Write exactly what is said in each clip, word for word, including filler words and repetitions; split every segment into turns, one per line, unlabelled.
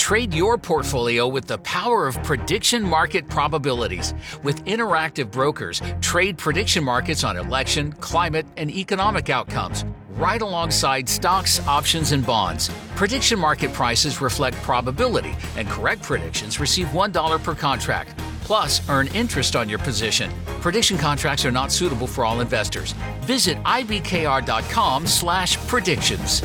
Trade your portfolio with the power of prediction market probabilities. With interactive brokers, trade prediction markets on election, climate, and economic outcomes, right alongside stocks, options, and bonds. Prediction market prices reflect probability, and correct predictions receive one dollar per contract. Plus, earn interest on your position. Prediction contracts are not suitable for all investors. Visit ibkr.com slash predictions.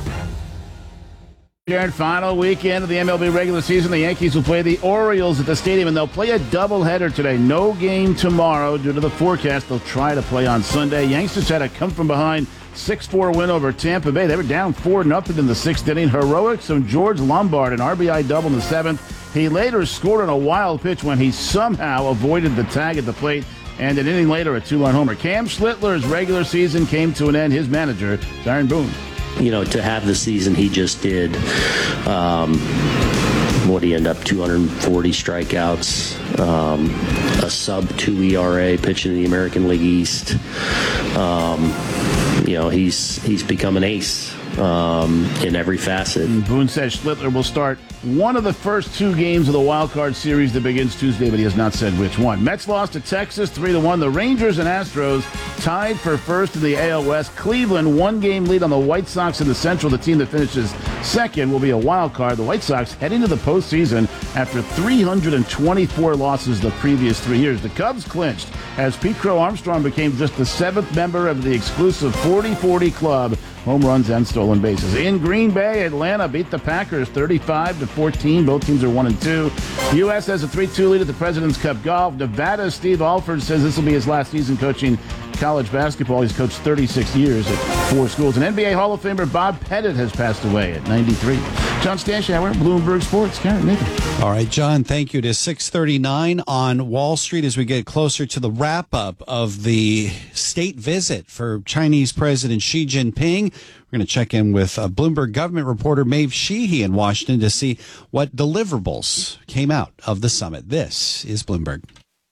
Here, final weekend of the M L B regular season, the Yankees will play the Orioles at the stadium, and they'll play a doubleheader today. No game tomorrow due to the forecast. They'll try to play on Sunday. Yankees just had a come-from-behind six four win over Tampa Bay. They were down four nothing in the sixth inning. Heroics from George Lombard, an R B I double in the seventh. He later scored on a wild pitch when he somehow avoided the tag at the plate, and an inning later, a two-run homer. Cam Schlittler's regular season came to an end. His manager, Darren Boone.
You know, to have the season he just did, um, what did he end up, two hundred forty strikeouts, um, a sub two E R A, pitching in the American League East. Um, you know, he's he's become an ace um, in every facet.
And Boone says Schlittler will start one of the first two games of the wild card series that begins Tuesday, but he has not said which one. Mets lost to Texas three to one. The Rangers and Astros tied for first in the A L West. Cleveland, one game lead on the White Sox in the Central. The team that finishes second will be a wild card. The White Sox heading to the postseason after three hundred twenty-four losses the previous three years. The Cubs clinched as Pete Crow Armstrong became just the seventh member of the exclusive forty forty club, home runs and stolen bases. In Green Bay, Atlanta beat the Packers thirty-five to fourteen. Both teams are one and two. U S has a three two lead at the President's Cup Golf. Nevada's Steve Alford says this will be his last season coaching college basketball. He's coached thirty-six years at four schools. And N B A Hall of Famer Bob Pettit has passed away at ninety-three. John Stanshauer, Bloomberg Sports. Karen, Nathan.
All right, John, thank you. It is six thirty-nine on Wall Street as we get closer to the wrap-up of the state visit for Chinese President Xi Jinping. We're going to check in with uh, Bloomberg government reporter Maeve Sheehy in Washington to see what deliverables came out of the summit. This is Bloomberg.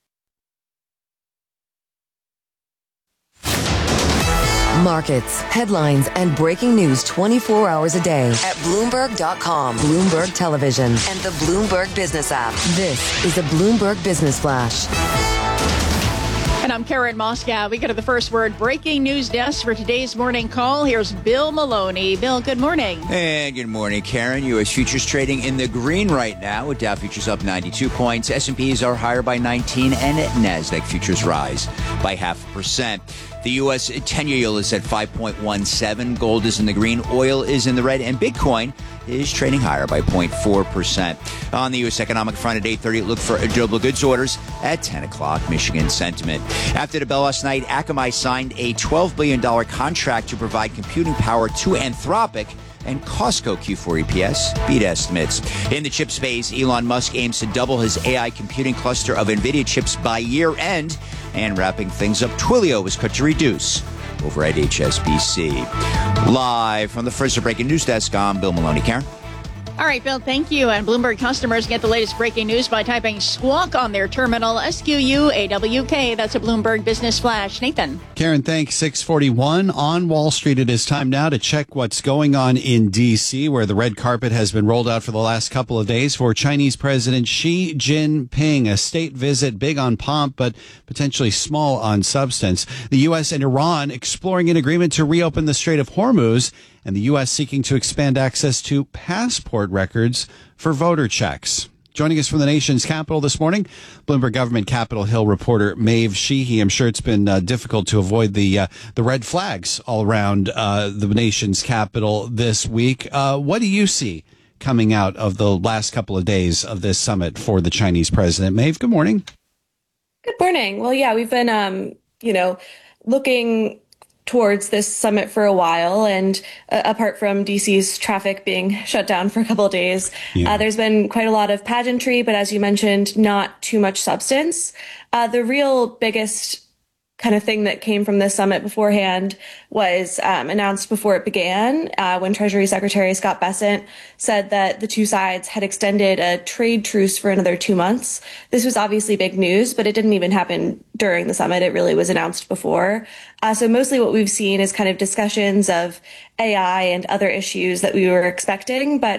Markets, headlines, and breaking news twenty-four hours a day at Bloomberg dot com, Bloomberg Television, and the Bloomberg Business app. This is a Bloomberg Business Flash.
And I'm Karen Moscow. We go to the first word breaking news desk for today's morning call. Here's Bill Maloney. Bill, good morning.
And good morning, Karen. U S futures trading in the green right now with Dow futures up ninety-two points. S and P's are higher by nineteen, and NASDAQ futures rise by half a percent. The U S ten-year yield is at five point one seven. Gold is in the green. Oil is in the red. And Bitcoin is trading higher by zero point four percent. On the U S economic front at eight thirty, look for durable goods orders at ten o'clock. Michigan sentiment. After the bell last night, Akamai signed a twelve billion dollars contract to provide computing power to Anthropic, and Costco Q four E P S beat estimates. In the chip space, Elon Musk aims to double his A I computing cluster of NVIDIA chips by year end. And wrapping things up, Twilio was cut to reduce over at H S B C. Live from the first breaking news desk, I'm Bill Maloney. Karen?
All right, Bill, thank you. And Bloomberg customers get the latest breaking news by typing squawk on their terminal, S Q U A W K. That's a Bloomberg Business Flash. Nathan.
Karen, thanks. six forty-one on Wall Street. It is time now to check what's going on in D C, where the red carpet has been rolled out for the last couple of days for Chinese President Xi Jinping. A state visit big on pomp, but potentially small on substance. The U S and Iran exploring an agreement to reopen the Strait of Hormuz, and the U S seeking to expand access to passport records for voter checks. Joining us from the nation's capital this morning, Bloomberg Government Capitol Hill reporter Maeve Sheehy. I'm sure it's been uh, difficult to avoid the uh, the red flags all around uh, the nation's capital this week. Uh, what do you see coming out of the last couple of days of this summit for the Chinese president? Maeve, good morning.
Good morning. Well, yeah, we've been, um, you know, looking towards this summit for a while. And uh, apart from D C's traffic being shut down for a couple of days, yeah. uh, there's been quite a lot of pageantry, but as you mentioned, not too much substance. Uh, the real biggest kind of thing that came from this summit beforehand was um, announced before it began uh, when Treasury Secretary Scott Bessent said that the two sides had extended a trade truce for another two months. This was obviously big news, but it didn't even happen during the summit. It really was announced before. Uh, so mostly what we've seen is kind of discussions of A I and other issues that we were expecting, but